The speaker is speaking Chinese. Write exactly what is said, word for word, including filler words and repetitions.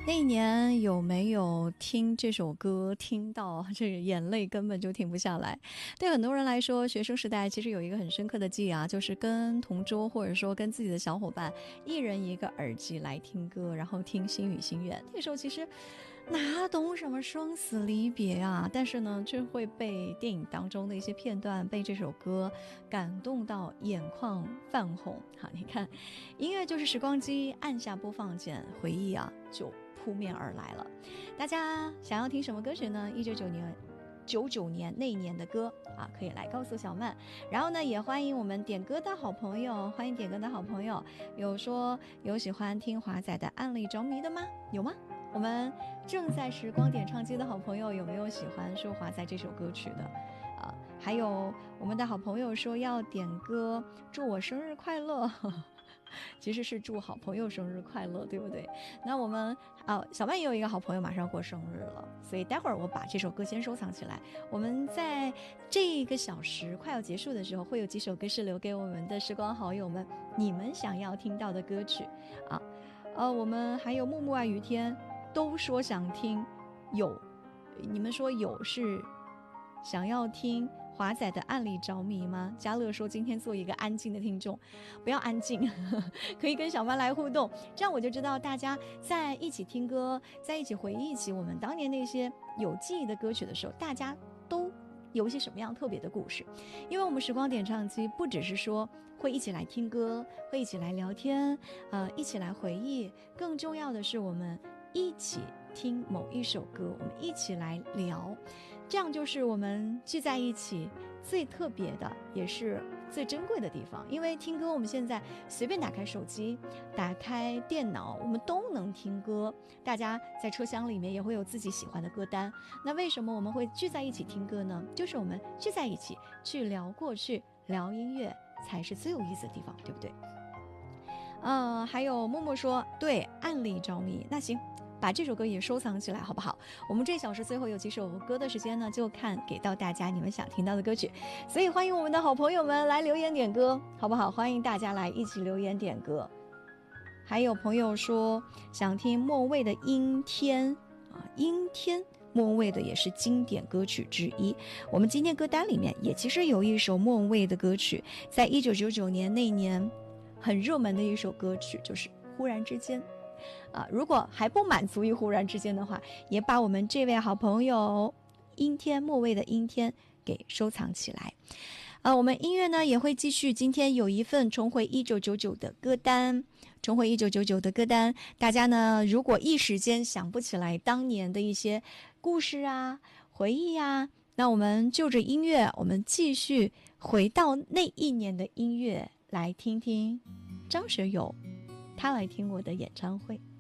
那一年有没有听这首歌听到这个眼泪根本就停不下来？对很多人来说，学生时代其实有一个很深刻的记忆啊，就是跟同桌或者说跟自己的小伙伴一人一个耳机来听歌，然后听心语心愿。那个时候其实哪懂什么生死离别啊，但是呢却会被电影当中的一些片段，被这首歌感动到眼眶泛红。好，你看音乐就是时光机，按下播放键，回忆啊就扑面而来了。大家想要听什么歌曲呢？一九九年九九年那一年的歌啊，可以来告诉小曼。然后呢，也欢迎我们点歌的好朋友，欢迎点歌的好朋友。有说有喜欢听华仔的《暗里着迷》的吗？有吗？我们正在时光点唱机的好朋友，有没有喜欢说华仔这首歌曲的？啊，还有我们的好朋友说要点歌，祝我生日快乐。其实是祝好朋友生日快乐，对不对？那我们啊，小曼也有一个好朋友马上过生日了，所以待会儿我把这首歌先收藏起来。我们在这一个小时快要结束的时候，会有几首歌是留给我们的时光好友们，你们想要听到的歌曲啊。呃，我们还有木木啊、于天都说想听，有，你们说有是想要听华仔的《暗里着迷》吗？嘉乐说今天做一个安静的听众，不要安静，可以跟小曼来互动，这样我就知道大家在一起听歌，在一起回忆起我们当年那些有记忆的歌曲的时候，大家都有一些什么样特别的故事。因为我们时光点唱机不只是说会一起来听歌，会一起来聊天，呃，一起来回忆，更重要的是我们一起听某一首歌，我们一起来聊，这样就是我们聚在一起最特别的，也是最珍贵的地方。因为听歌，我们现在随便打开手机，打开电脑，我们都能听歌。大家在车厢里面也会有自己喜欢的歌单。那为什么我们会聚在一起听歌呢？就是我们聚在一起去聊过去，聊音乐才是最有意思的地方，对不对？呃，还有默默说，对，暗里着迷。那行，把这首歌也收藏起来好不好？我们这小时最后有几首歌的时间呢，就看给到大家你们想听到的歌曲，所以欢迎我们的好朋友们来留言点歌好不好？欢迎大家来一起留言点歌。还有朋友说想听莫文蔚的阴天啊，阴天莫文蔚的也是经典歌曲之一，我们今天歌单里面也其实有一首莫文蔚的歌曲，在一九九九年那年很热门的一首歌曲，就是忽然之间啊，如果还不满足于忽然之间的话，也把我们这位好朋友阴天莫蔚的阴天给收藏起来。啊，我们音乐呢也会继续，今天有一份重回一九九九的歌单，重回一九九九的歌单，大家呢如果一时间想不起来当年的一些故事啊、回忆啊，那我们就着音乐，我们继续回到那一年的音乐，来听听张学友他来听我的演唱会。